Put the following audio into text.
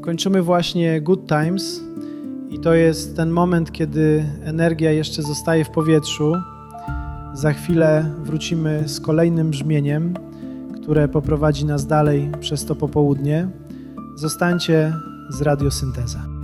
Kończymy właśnie Good Times i to jest ten moment, kiedy energia jeszcze zostaje w powietrzu. Za chwilę wrócimy z kolejnym brzmieniem, które poprowadzi nas dalej przez to popołudnie. Zostańcie z Radio Synteza.